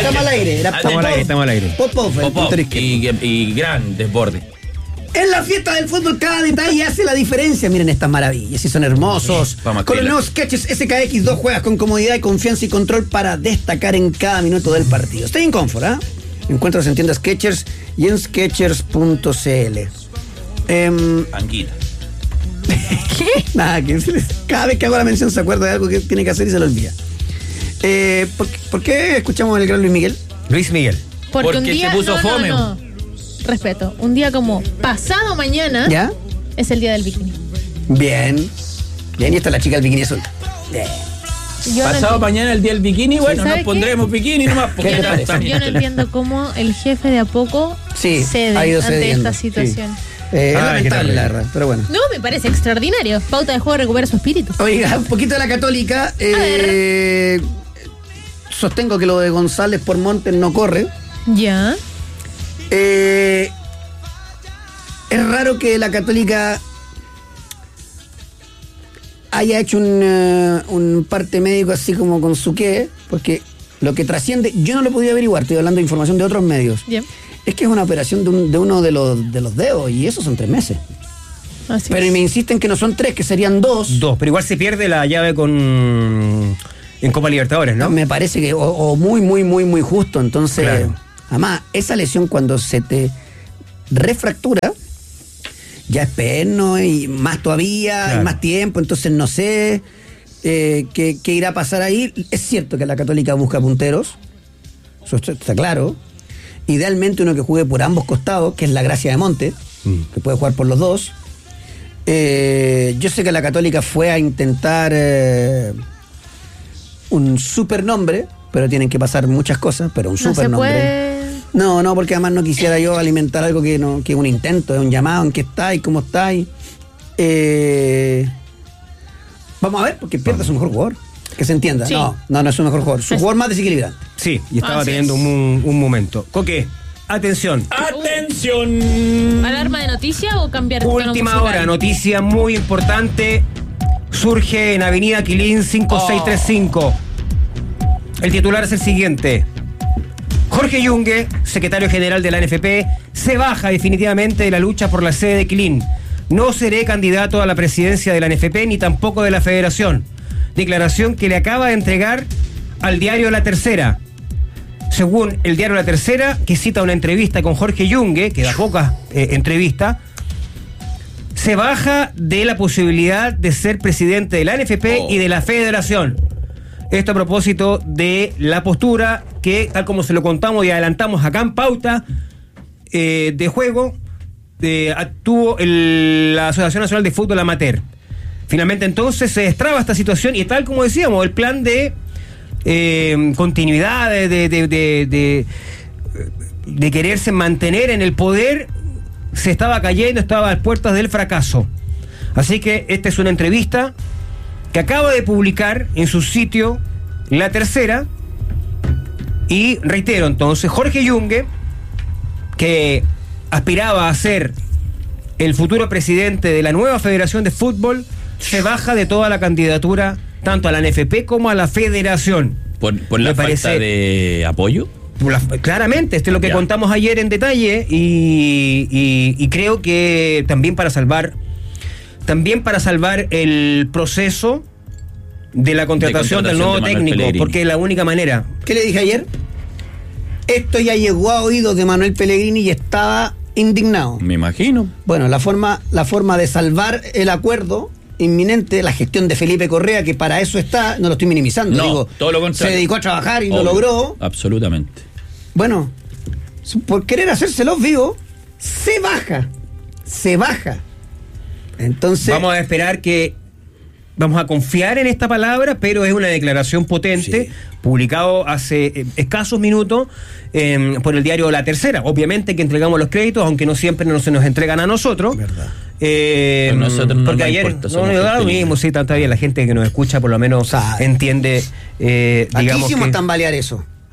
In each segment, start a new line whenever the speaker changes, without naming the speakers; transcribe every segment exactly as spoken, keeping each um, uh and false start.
Estamos al aire. Era
Estamos al aire, estamos al aire.
Popov, el
Popov,
punto izquierdo.
y, y gran desborde.
En la fiesta del fútbol cada detalle hace la diferencia. Miren estas maravillas, y son hermosos.
Vamos a
Con los
escribirla.
nuevos sketches S K X dos juegas con comodidad y confianza y control para destacar en cada minuto del partido. Stay in comfort, ¿ah? ¿eh? Encuentros en tiendas Skechers y en skechers punto c l. Eh,
Anguila.
¿Qué? Nada, que cada vez que hago la mención se acuerda de algo que tiene que hacer y se lo olvida. Eh, ¿por, qué- ¿Por qué escuchamos al gran Luis Miguel?
Luis Miguel.
Porque,
Porque
un día,
se puso
no,
fome.
No, no. Respeto. Un día como pasado mañana
¿Ya?
es el día del bikini.
Bien. Bien, y esta es la chica del bikini azul. Bien.
Yo no
Pasado
enti-
mañana el día del bikini, bueno,
¿sabe
nos
qué?
pondremos bikini nomás. Porque
¿Qué te
ya
parece?
están
Yo no entiendo cómo el jefe de a poco
Sí,
cede
ha ido
ante
cediendo.
esta situación.
Sí. Eh, es
Ay, qué
lamentable,
terrible.
la verdad, pero bueno.
No, me parece extraordinario. Pauta de juego recupera su espíritu.
Oiga, un poquito de la Católica. Eh, sostengo que lo de González por Montes no corre.
Ya.
Eh, es raro que la Católica haya hecho un, eh, un parte médico así como con su qué, porque lo que trasciende, yo no lo podía averiguar, estoy hablando de información de otros medios,
Bien.
es que es una operación de, un- de uno de los, de los dedos y eso son tres meses.
Así
Pero
es.
me insisten que no son tres, que serían dos.
Dos, pero igual se pierde la llave con en Copa Libertadores, ¿no?
Me parece que, o, o muy, muy, muy, muy justo. Entonces,
Claro.
además, esa lesión cuando se te refractura, ya es perno y más todavía,
Claro.
y más tiempo, entonces no sé eh, qué, qué irá a pasar ahí. Es cierto que la Católica busca punteros, eso está, está claro. Idealmente uno que juegue por ambos costados, que es la gracia de Monte,
Mm.
que puede jugar por los dos. Eh, yo sé que la Católica fue a intentar eh, un supernombre, pero tienen que pasar muchas cosas, pero un
No se
supernombre.
puede.
No, no, porque además no quisiera yo alimentar algo que no, que es un intento, es un llamado, en qué estáis, cómo estáis. Eh, vamos a ver, porque pierde su mejor jugador. Que se entienda.
Sí.
No, no, no es su mejor jugador. Su
Es-
jugador más desequilibrante.
Sí, y estaba
Así
teniendo
es.
un, un momento. Coque, atención.
¡Atención!
¿Alarma de noticia o cambiar de tono
Última
musical?
hora, noticia muy importante. Surge en Avenida Quilín cinco seis tres cinco. El titular es el siguiente. Jorge Yungue, secretario general de la N F P, se baja definitivamente de la lucha por la sede de Quilín. No seré candidato a la presidencia de la N F P ni tampoco de la Federación. Declaración que le acaba de entregar al diario La Tercera. Según el diario La Tercera, que cita una entrevista con Jorge Yungue, que da pocas eh, entrevistas, se baja de la posibilidad de ser presidente de la N F P
Oh.
y de la Federación. Esto a propósito de la postura que, tal como se lo contamos y adelantamos acá en Pauta eh, de Juego, eh, tuvo el- la Asociación Nacional de Fútbol Amateur. Finalmente entonces se destraba esta situación y tal como decíamos, el plan de eh, continuidad, de, de, de, de, de, de quererse mantener en el poder, se estaba cayendo, estaba a las puertas del fracaso. Así que esta es una entrevista que acaba de publicar en su sitio La Tercera. Y reitero entonces, Jorge Yungue, que aspiraba a ser el futuro presidente de la nueva Federación de Fútbol, se baja de toda la candidatura tanto a la N F P como a la Federación.
¿Por, por
Me
la
parece-
falta de apoyo?
Por la- claramente, esto es lo que
Ya.
contamos ayer en detalle y, y- y creo que también para salvar también para salvar el proceso de la contratación,
De contratación
del nuevo
de Manuel
técnico,
Pellegrini.
porque es la única manera.
¿Qué le dije ayer? Esto ya llegó a oídos de Manuel Pellegrini y estaba indignado.
Me imagino.
Bueno, la forma, la forma de salvar el acuerdo inminente, la gestión de Felipe Correa, que para eso está, no lo estoy minimizando,
No,
digo,
todo lo contrario.
se dedicó a trabajar y lo
Obvio.
logró.
Absolutamente.
Bueno, por querer hacérselos vivos, se baja, se baja. Entonces,
Vamos a esperar que vamos a confiar en esta palabra, pero es una declaración potente,
Sí.
publicado hace eh, escasos minutos eh, por el diario La Tercera. Obviamente que entregamos los créditos, aunque no siempre no se nos entregan a nosotros.
Verdad.
Eh,
Pero nosotros no
porque
nos
ayer
importa,
no,
somos
no, da lo
gente
mismo,
libre.
sí, está, está bien, la gente que nos escucha por lo menos
Sabe.
entiende, eh,
aquí
digamos
hicimos
que...
tambalear eso.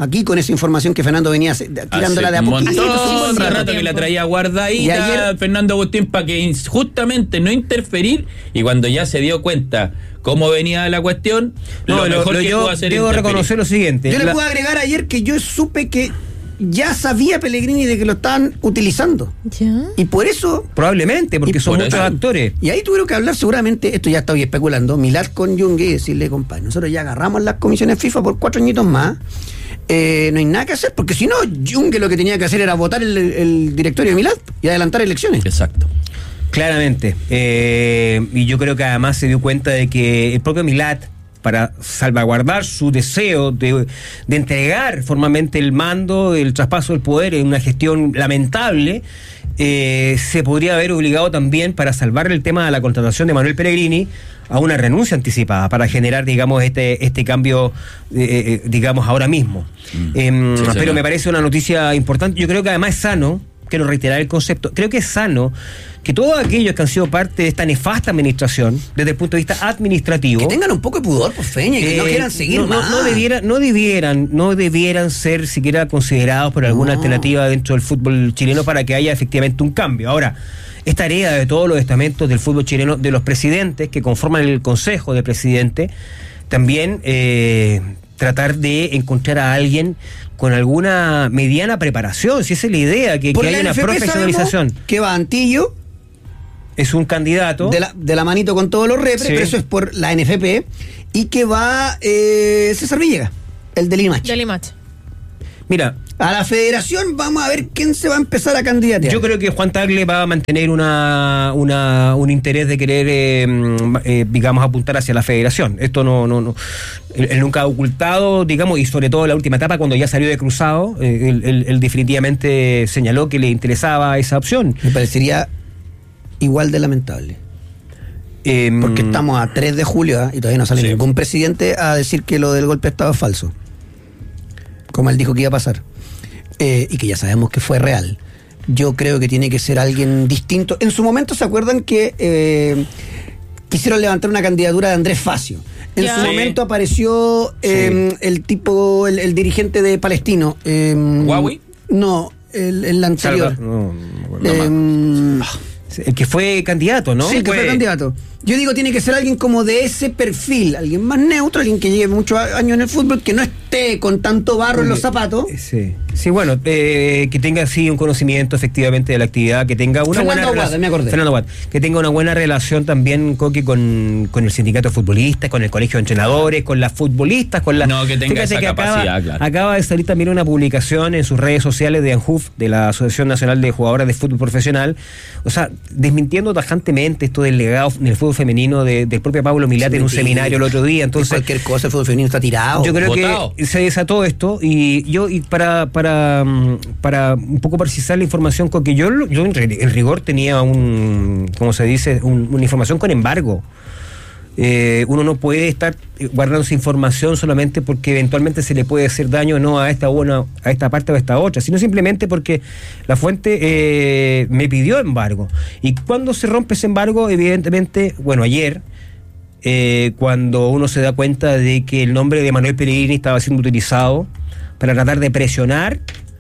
aquí con esa información que Fernando venía tirándola
Hace
de a
un
poquito.
montón de
Hace
rato que la traía guardadita
Y ayer-
Fernando Agustín para que justamente no interferir, y cuando ya se dio cuenta cómo venía la cuestión,
No,
lo
lo-
mejor
lo
que
yo
pudo hacer
debo
interferir.
reconocer lo siguiente.
Yo le
La-
puedo agregar ayer que yo supe que ya sabía Pellegrini de que lo estaban utilizando.
¿Ya?
Y por eso,
Probablemente, porque
Y
son
por
muchos
eso-
actores.
y ahí tuvieron que hablar seguramente, esto ya estoy especulando, Milad con Junge y decirle, compadre, nosotros ya agarramos las comisiones FIFA por cuatro añitos más, eh, no hay nada que hacer, porque si no, Junge lo que tenía que hacer era votar el, el directorio de Milad y adelantar elecciones.
Exacto.
Claramente. Eh, y yo creo que además se dio cuenta de que el propio Milat, para salvaguardar su deseo de, de entregar formalmente el mando, el traspaso del poder en una gestión lamentable, eh, se podría haber obligado también, para salvar el tema de la contratación de Manuel Pellegrini, a una renuncia anticipada para generar, digamos, este este cambio, eh, eh, digamos, ahora mismo.
Mm.
Em,
Sí,
pero
señor.
me parece una noticia importante. Yo creo que además es sano, quiero reiterar el concepto, creo que es sano que todos aquellos que han sido parte de esta nefasta administración, desde el punto de vista administrativo,
Que tengan un poco de pudor, por Feña, y que no
eh,
quieran seguir
no, no-
más.
no debieran, no debieran, no debieran ser siquiera considerados por alguna
No.
alternativa dentro del fútbol chileno para que haya efectivamente un cambio. Ahora, es tarea de todos los estamentos del fútbol chileno, de los presidentes que conforman el Consejo de Presidente, también eh, tratar de encontrar a alguien con alguna mediana preparación, si esa es la idea, que,
Por
que
la
haya una
N F P
profesionalización.
sabemos que va Antillo,
Es un candidato.
de la, de la manito con todos los repres,
Sí.
pero eso es por la N F P, y que va eh, César Villegas, el del IMACH.
Del Limache.
Mira,
A la federación vamos a ver quién se va a empezar a candidatear.
yo creo que Juan Tagle va a mantener una, una un interés de querer, eh, mm, eh, digamos, apuntar hacia la federación. Esto no, no, no. Él, él nunca ha ocultado, digamos, y sobre todo en la última etapa, cuando ya salió de Cruzado, eh, él, él- él definitivamente señaló que le interesaba esa opción.
Me parecería igual de lamentable.
Eh,
Porque estamos a tres de julio, ¿ah? Y todavía no sale
Sí.
ningún presidente a decir que lo del golpe de Estado es falso. Como él dijo que iba a pasar. Eh, y que ya sabemos que fue real. Yo creo que tiene que ser alguien distinto. En su momento, ¿se acuerdan que eh, quisieron levantar una candidatura de Andrés Facio? En
Ya.
su
Sí.
momento apareció eh, el tipo, el, el dirigente de Palestino. Eh,
¿Huawei?
No, el, el anterior.
Salva- no, no me acuerdo.
Eh,
El que fue candidato, ¿no?
Sí, que fue candidato. Yo digo, tiene que ser alguien como de ese perfil, alguien más neutro, alguien que lleve muchos años en el fútbol, que no esté con tanto barro en los zapatos.
Sí, sí, bueno, eh, que tenga sí un conocimiento efectivamente de la actividad, que tenga una
Fernando
buena
Aguad,
relación.
me acordé.
Fernando Aguad, que tenga una buena relación también, Coqui, con, con el sindicato de futbolistas, con el colegio de entrenadores, con las futbolistas, con la.
No, que tenga
Fíjate
esa
que
capacidad,
acaba,
claro.
acaba de salir también una publicación en sus redes sociales de ANJUF, de la Asociación Nacional de Jugadoras de Fútbol Profesional, o sea, desmintiendo tajantemente esto del legado del fútbol femenino de, del propio Pablo Milate en un
Mentira.
seminario el otro día. Entonces,
cualquier cosa, el fútbol femenino está tirado.
yo creo
Votado.
que se desató esto y yo y para para mm, para un poco precisar la información, con que yo yo en re- en rigor tenía un, ¿cómo se dice? Un- una información con embargo. Eh, uno no puede estar guardando esa información solamente porque eventualmente se le puede hacer daño no a esta una, a esta parte o a esta otra, sino simplemente porque la fuente eh, me pidió embargo. Y cuando se rompe ese embargo, evidentemente, bueno, ayer, eh, cuando uno se da cuenta de que el nombre de Manuel Pellegrini estaba siendo utilizado para tratar de presionar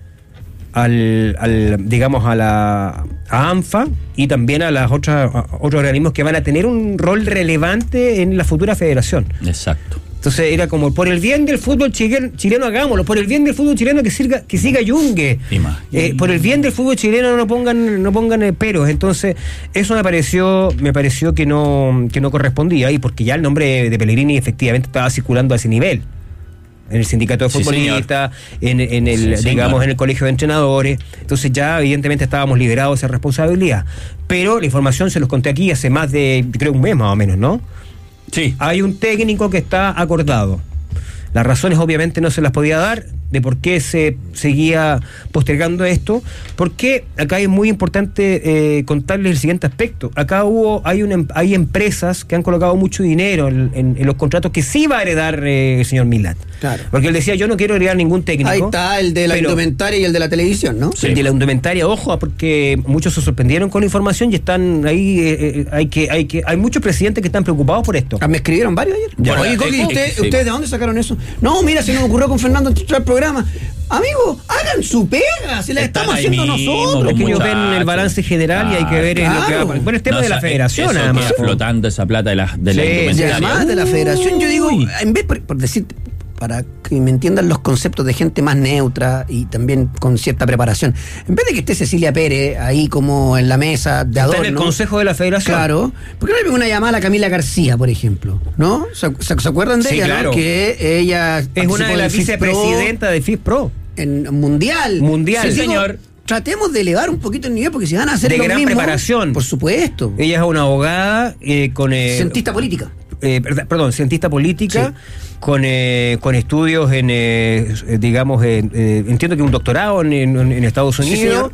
al, al digamos a la a ANFA y también a las otras a otros organismos que van a tener un rol relevante en la futura federación.
Exacto.
Entonces era como, por el bien del fútbol chileno, chileno hagámoslo, por el bien del fútbol chileno que siga, que siga Yungue.
Y más.
Eh, por el bien del fútbol chileno no pongan, no pongan eh, peros. Entonces, eso me pareció, me pareció que no, que no correspondía, y porque ya el nombre de Pellegrini efectivamente estaba circulando a ese nivel. En el sindicato de
Sí,
futbolistas, en, en el,
Sí,
digamos,
señor.
en el colegio de entrenadores. Entonces ya evidentemente estábamos liberados de esa responsabilidad. Pero la información se los conté aquí hace más de, creo, un mes más o menos, ¿no?
Sí.
Hay un técnico que está acordado. Las razones obviamente no se las podía dar de por qué se seguía postergando esto, porque acá es muy importante eh, contarles el siguiente aspecto. Acá hubo, hay una, hay empresas que han colocado mucho dinero en, en- en los contratos que sí va a heredar eh, el señor Milat.
Claro.
Porque él decía, yo no quiero agregar ningún técnico.
Ahí está el de la
pero,
indumentaria y el de la televisión, ¿no?
Sí.
El de la indumentaria, ojo, porque muchos se sorprendieron con la información y están ahí, eh, eh, hay que, hay que, hay muchos presidentes que están preocupados por esto.
Ah, me escribieron varios ayer.
Ya.
Oye, Coqui,
Eh,
¿usted,
eh, sí.
¿ustedes de dónde sacaron eso? No, mira, se nos ocurrió con Fernando antes de entrar al programa. Amigo, hagan su pega, si la
Están
estamos
ahí
haciendo
mismo,
nosotros.
Es que ellos
muchachos.
ven el balance general y hay que ver eh, lo que va a
Claro.
Bueno, el tema
No,
de la
o sea,
federación,
eso
además.
queda flotando esa plata de la, de la
Sí,
Y
indumentaria.
además de la federación, yo digo,
Uy.
en vez, por, por decir, para que me entiendan los conceptos de gente más neutra y también con cierta preparación, en vez de que esté Cecilia Pérez ahí como en la mesa de adorno.
Está en el Consejo de la Federación.
Claro. ¿Por qué no le pego una llamada a la Camila García, por ejemplo? ¿No? ¿Se, se- se acuerdan de
Sí,
ella?
claro.
¿No? Que ella
Es
participó
una de
en
las
FIFPro,
vicepresidentas de FIFPro.
en Mundial.
Mundial.
Sí,
Sí,
digo,
señor.
Tratemos de elevar un poquito el nivel porque si van a hacer
De
lo
gran
mismo,
preparación.
por supuesto.
Ella es una abogada eh, con... eh,
Cientista política.
eh, perd- perdón, cientista política,
Sí.
con, eh, con estudios en, eh, eh, digamos, en, eh, entiendo que un doctorado en, en- en Estados
Sí,
Unidos,
señor.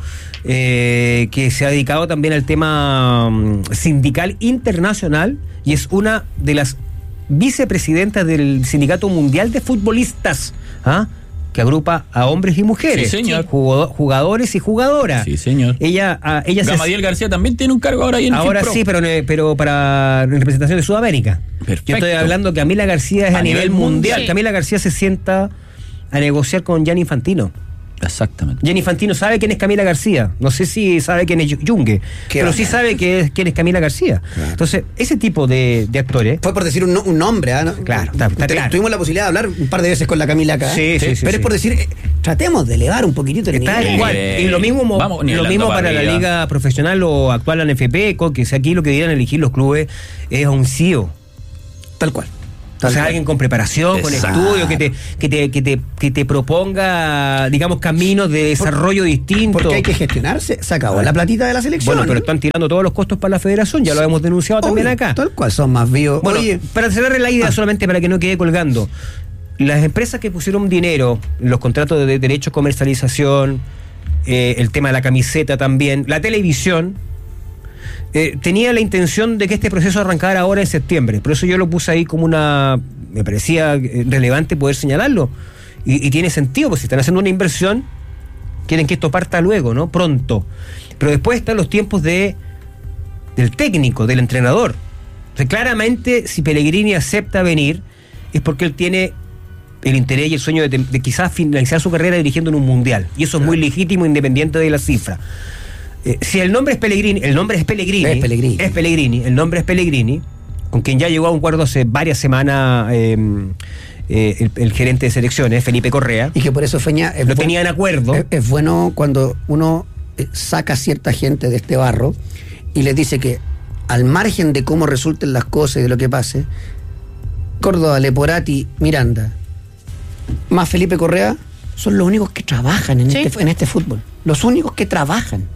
eh, que se ha dedicado también al tema mm, sindical internacional y es una de las vicepresidentas del Sindicato Mundial de Futbolistas, ¿ah? Que agrupa a hombres y mujeres,
Sí, señor.
Jugo- jugadores y jugadoras.
Sí, señor.
Ella, ah, ella se-
Gamadiel García también tiene un cargo ahora ahí en
Ahora
FIFPro.
sí, pero, ne- pero para en representación de Sudamérica.
Perfecto.
Yo estoy hablando que Camila García es a,
A
nivel,
nivel
mundial.
mundial.
Sí.
Camila García se sienta a negociar con Gianni Infantino.
Exactamente.
Gianni Infantino sabe quién es Camila García. No sé si sabe quién es Yungue,
Qué
pero sí
bacán.
sabe que es, quién es Camila García.
Claro.
Entonces, ese tipo de, de actores.
Fue por decir un, no- un nombre, ¿ah? ¿no?
Claro, está- está
Te-
claro.
Tuvimos la posibilidad de hablar un par de veces con la Camila acá.
Sí, sí, sí,
Pero
sí.
es por decir, eh, tratemos de elevar un poquitito el
Está
nivel.
igual.
nivel.
Y lo mismo, mo-
Vamos
lo
nivelando
mismo
para
para la
arriba.
liga profesional o actual, la N F P, que si aquí lo que debieran elegir los clubes es a un C E O.
Tal cual.
O
Tal
sea,
cual.
alguien con preparación, con
Exacto.
estudio, que te, que te, que te, que te proponga, digamos, caminos de desarrollo distintos.
Porque hay que gestionarse. Se acabó la platita de la selección.
Bueno, pero
¿no?
están tirando todos los costos para la federación, ya lo hemos denunciado también
Obvio,
acá.
Tal cual, son más vivos.
Bueno,
Oye,
para cerrar la idea,
Ah.
solamente para que no quede colgando, las empresas que pusieron dinero, los contratos de derechos de comercialización, eh, el tema de la camiseta también, la televisión, eh, tenía la intención de que este proceso arrancara ahora en septiembre. Por eso yo lo puse ahí como una... Me parecía eh, relevante poder señalarlo. Y, y tiene sentido, pues si están haciendo una inversión, quieren que esto parta luego, ¿no? Pronto. Pero después están los tiempos de del técnico, del entrenador. O sea, claramente, si Pellegrini acepta venir, es porque él tiene el interés y el sueño de, de quizás finalizar su carrera dirigiendo en un mundial. Y eso es muy legítimo, independiente de la cifra. Eh, si el nombre es Pellegrini, el nombre es Pellegrini,
Es Pellegrini.
es Pellegrini, el nombre es Pellegrini, con quien ya llegó a un acuerdo hace varias semanas eh, eh, el, el gerente de selecciones, Felipe Correa.
y que por eso Feña es
Lo
bu-
tenían acuerdo.
Es, es bueno cuando uno eh, saca a cierta gente de este barro y les dice que al margen de cómo resulten las cosas y de lo que pase, Córdoba, Leporati, Miranda, más Felipe Correa, son los únicos que trabajan en,
Sí.
este, en este fútbol. Los únicos que trabajan.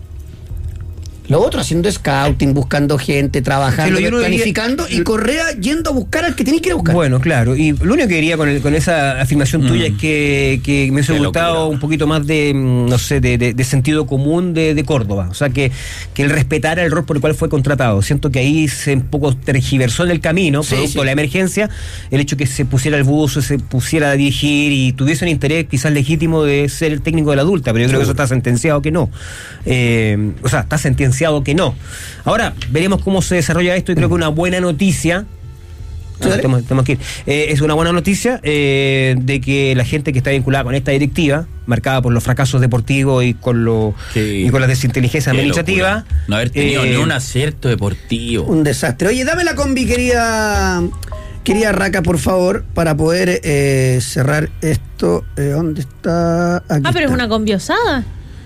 Lo otro haciendo scouting, buscando gente, trabajando,
Sí, lo- yo no
planificando,
diría-
y Correa yendo a buscar al que tenés que ir a buscar.
Bueno, claro. Y lo único que diría con, el- con esa afirmación
Mm.
tuya es que, que me hubiese
Qué
gustado
locura.
un poquito más de, mm, no sé, de, de- de sentido común de, de Córdoba. O sea, que, que él respetara el rol por el cual fue contratado. Siento que ahí se un poco tergiversó en el camino,
Sí,
producto
sí.
de la emergencia, el hecho que se pusiera el buzo, se pusiera a dirigir y tuviese un interés quizás legítimo de ser el técnico de la adulta, pero yo creo que eso está sentenciado que no. Eh, o sea, está sentenciado que no. Ahora, veremos cómo se desarrolla esto y creo que una buena noticia.
Sí, dale.
tenemos, tenemos que ir. Eh, es una buena noticia eh, de que la gente que está vinculada con esta directiva, marcada por los fracasos deportivos y con lo
Sí.
y con la desinteligencia
Qué
administrativa,
locura. No haber tenido
eh,
ni un acierto deportivo.
Un desastre. Oye, dame la combi, querida, querida Raca, por favor, para poder eh, cerrar esto. Eh, ¿Dónde está? Aquí
Ah, pero es
está.
una combiosada.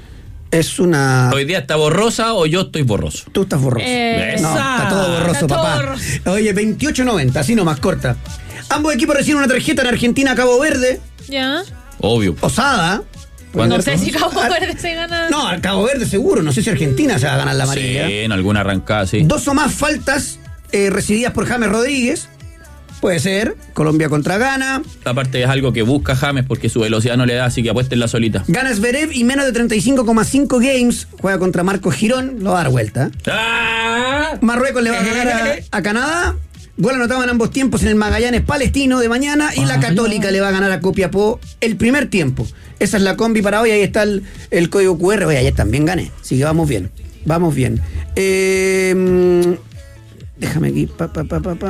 Es una...
Hoy día está borrosa o yo estoy borroso.
Tú estás borroso.
Eh,
No, está todo borroso,
Está todo
papá.
borroso.
Oye, veintiocho noventa, así nomás, corta. Ambos equipos reciben una tarjeta en Argentina, Cabo Verde,
Ya.
Obvio.
osada.
¿Cuándo?
No sé si Cabo
Ah,
Verde se gana.
No, al Cabo Verde seguro, no sé si Argentina se va a ganar la amarilla.
Sí, en alguna arrancada, sí.
Dos o más faltas eh, recibidas por James Rodríguez. Puede ser. Colombia contra Ghana.
Aparte es algo que busca James porque su velocidad no le da, así que apuesten la solita.
Gana Zverev y menos de treinta y cinco coma cinco games. Juega contra Marcos Girón. Lo va a dar vuelta.
¡Ah!
Marruecos le va a ganar a, a Canadá. Gol anotado en ambos tiempos en el Magallanes Palestino de mañana y la Católica le va a ganar a Copiapó el primer tiempo. Esa es la combi para hoy, ahí está el, el código cu erre. Oye, ayer también gané, así que vamos bien, vamos bien. Eh, déjame aquí. Pa, pa, pa, pa, pa.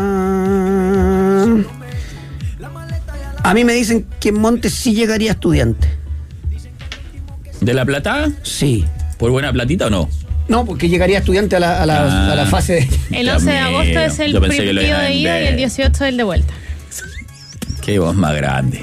A mí me dicen que en Montes sí llegaría Estudiante.
¿De La Plata?
Sí.
¿Por buena platita o no?
No, porque llegaría Estudiante a la, a la,
Ah.
a la fase de...
El once de agosto es el
Yo pensé que lo
partido
iban a
de ida y
vender.
el dieciocho el de vuelta.
Qué voz más grande.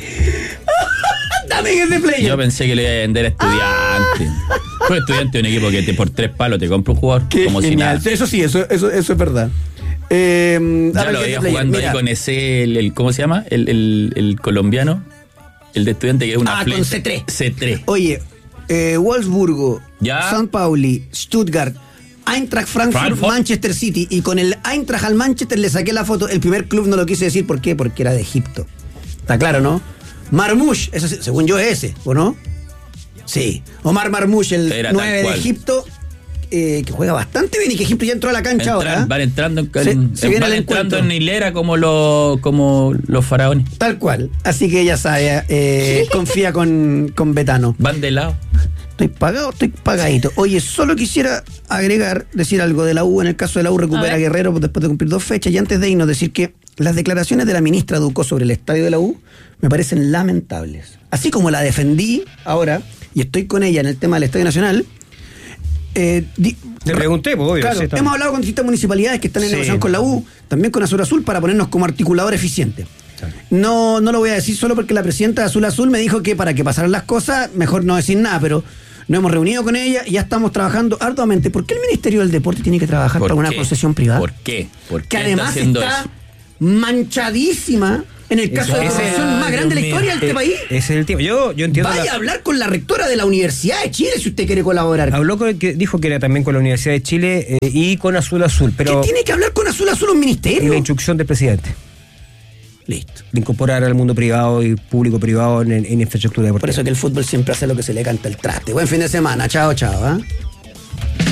También es de play.
Yo pensé que le iba a vender a Estudiante. Pues Estudiante es un equipo que te, por tres palos te compra un jugador.
Qué
como
genial.
si nada.
Eso sí, eso, eso, eso es verdad. Eh, a
Ya
ver,
lo
¿qué
veía
es de play?
jugando
Mira,
ahí con ese, el, el- ¿cómo se llama? El, el, el colombiano. El de Estudiante que es una
Ah,
flecha.
con ce tres.
ce tres.
Oye, eh, Wolfsburgo,
Ya.
San Pauli, Stuttgart, Eintracht Frankfurt,
Frankfurt.
Manchester City. Y con el Eintracht al Manchester le saqué la foto. El primer club no lo quise decir. ¿Por qué? Porque era de Egipto. Está claro, ¿no? Marmoush, eso, sí, según yo es ese, ¿o no? Sí. Omar Marmoush, el
Era tal
nueve de
cual.
Egipto, eh, que juega bastante bien y que Egipto ya entró a la cancha
Entran-
ahora. ¿eh?
Van entrando en,
Se-
en-
se viene
van
el
entrando
encuentro.
en hilera como los como los faraones.
Tal cual. Así que ya sabe, eh, confía con, con Betano.
Van de lado.
Estoy pagado, estoy pagadito. Oye, solo quisiera agregar, decir algo de la U. En el caso de la U, recupera
A
a
ver.
Guerrero después de cumplir dos fechas. Y antes de irnos, decir que las declaraciones de la ministra Ducó sobre el estadio de la U me parecen lamentables. Así como la defendí ahora, y estoy con ella en el tema del Estadio Nacional. Eh, di-
Le pregunté, pues, obvio.
Claro,
sí, está-
hemos hablado con distintas municipalidades que están en
Sí.
negociación con la U, también con Azul Azul, para ponernos como articulador eficiente. No, no lo voy a decir solo porque la presidenta de Azul Azul me dijo que para que pasaran las cosas, mejor no decir nada, pero nos hemos reunido con ella y ya estamos trabajando arduamente. ¿Por qué el Ministerio del Deporte tiene que trabajar
¿Por
para una
qué?
concesión privada?
¿Por qué? ¿Por qué
Que
está
además
haciendo
está
eso?
manchadísima en el caso de
Ese-
corrupción más grande de la historia de este
Eh,
país.
Ese es el tema. Yo, yo entiendo.
Vaya
la-
a hablar con la rectora de la Universidad de Chile si usted quiere colaborar.
Habló con el que dijo que era también con la Universidad de Chile eh, y con Azul Azul, pero
¿Qué tiene que hablar con Azul Azul un
y
ministerio?
la instrucción del presidente
Listo.
de incorporar al mundo privado y público privado en, en infraestructura deportiva.
Por eso que el fútbol siempre hace lo que se le canta el traste. Buen fin de semana. Chao, chao. ¿eh?